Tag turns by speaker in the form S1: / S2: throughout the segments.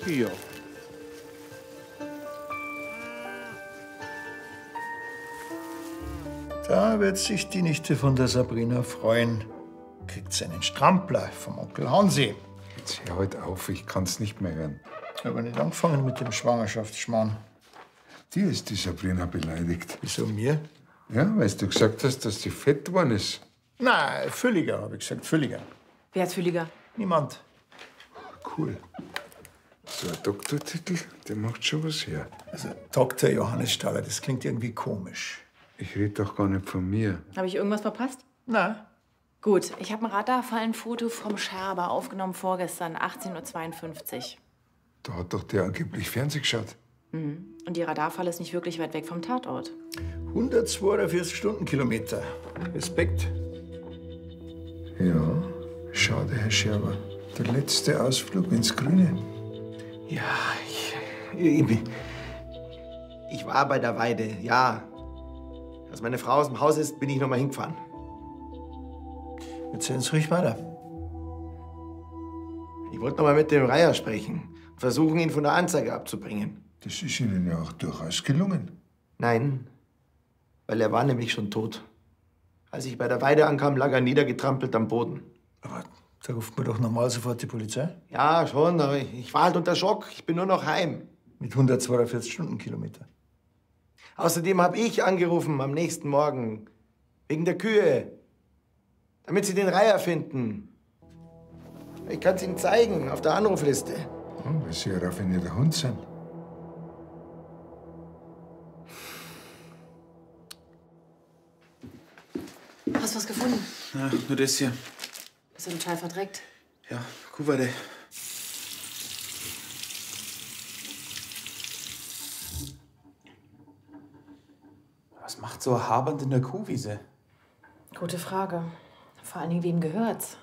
S1: Ja.
S2: Da wird sich die Nichte von der Sabrina freuen. Kriegt sie einen Strampler vom Onkel Hansi.
S3: Jetzt hör halt auf, ich kann's nicht mehr hören.
S2: Aber nicht angefangen mit dem Schwangerschaftsschmarrn.
S3: Die ist die Sabrina beleidigt.
S2: Wieso mir?
S3: Ja, weil du gesagt hast, dass sie fett geworden ist.
S2: Nein, Fülliger, habe ich gesagt, Fülliger.
S4: Wer ist Fülliger?
S2: Niemand.
S3: Cool. So ein Doktortitel, der macht schon was her.
S2: Also Dr. Johannes Staller, das klingt irgendwie komisch.
S3: Ich rede doch gar nicht von mir.
S4: Habe ich irgendwas verpasst?
S2: Na,
S4: Gut, ich habe ein Radarfallenfoto vom Scherber aufgenommen vorgestern, 18:52 Uhr.
S3: Da hat doch der angeblich Fernsehen geschaut.
S4: Und die Radarfalle ist nicht wirklich weit weg vom Tatort.
S2: 142 Stundenkilometer. Respekt.
S3: Ja, schade, Herr Scherber. Der letzte Ausflug ins Grüne.
S1: Ja, ich war bei der Weide, ja. Als meine Frau aus dem Haus ist, bin ich noch mal hingefahren.
S2: Erzählen Sie ruhig weiter.
S1: Ich wollte noch mal mit dem Reiher sprechen. Versuchen, ihn von der Anzeige abzubringen.
S3: Das ist Ihnen ja auch durchaus gelungen.
S1: Nein, weil er war nämlich schon tot. Als ich bei der Weide ankam, lag er niedergetrampelt am Boden.
S2: Aber da ruft man doch normal sofort die Polizei.
S1: Ja, schon, aber ich war halt unter Schock. Ich bin nur noch heim.
S2: Mit 142 Stundenkilometer.
S1: Außerdem habe ich angerufen am nächsten Morgen. Wegen der Kühe. Damit sie den Reiher finden. Ich kann es Ihnen zeigen, auf der Anrufliste.
S3: Ja, weil Sie ein raffinierter Hund sind.
S4: Hast du was gefunden?
S5: Ja, nur das hier.
S4: Bist du total verdreckt?
S5: Ja, Kuhweide. Was macht so ein Habernd in der Kuhwiese?
S4: Gute Frage. Vor allen Dingen, wem gehört's?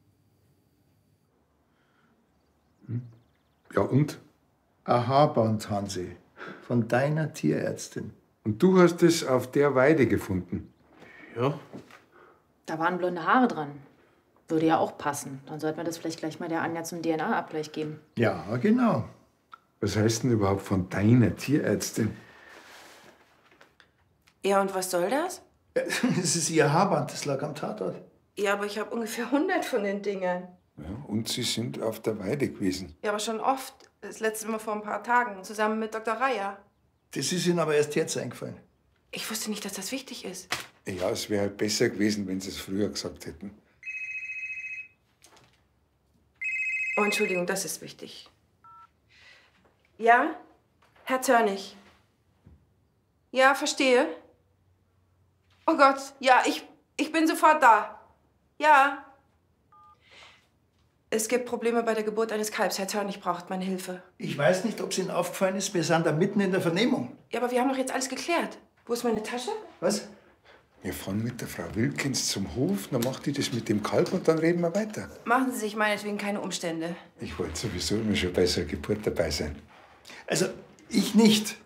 S3: Ja, und?
S2: Aha, Band Hansi. Von deiner Tierärztin.
S3: Und du hast es auf der Weide gefunden.
S5: Ja.
S4: Da waren blonde Haare dran. Würde ja auch passen. Dann sollten wir das vielleicht gleich mal der Anja zum DNA-Abgleich geben.
S2: Ja, genau.
S3: Was heißt denn überhaupt von deiner Tierärztin?
S6: Ja, und was soll das?
S2: Es ist ihr Haarband, das lag am Tatort.
S6: Ja, aber ich habe ungefähr 100 von den Dingern.
S3: Ja, und Sie sind auf der Weide gewesen.
S6: Ja, aber schon oft. Das letzte Mal vor ein paar Tagen, zusammen mit Dr. Reier.
S2: Das ist Ihnen aber erst jetzt eingefallen.
S6: Ich wusste nicht, dass das wichtig ist.
S3: Ja, es wäre halt besser gewesen, wenn Sie es früher gesagt hätten.
S6: Oh, Entschuldigung, das ist wichtig. Ja? Herr Zörnig? Ja, verstehe. Oh Gott, ja, ich bin sofort da. Ja. Es gibt Probleme bei der Geburt eines Kalbs. Herr Zörnig braucht meine Hilfe.
S2: Ich weiß nicht, ob es Ihnen aufgefallen ist, wir sind da mitten in der Vernehmung.
S6: Ja, aber wir haben doch jetzt alles geklärt. Wo ist meine Tasche?
S2: Was?
S3: Wir fahren mit der Frau Wilkins zum Hof, dann macht die das mit dem Kalb und dann reden wir weiter.
S6: Machen Sie sich meinetwegen keine Umstände.
S3: Ich wollte sowieso immer schon bei so einer Geburt dabei sein.
S2: Also, ich nicht.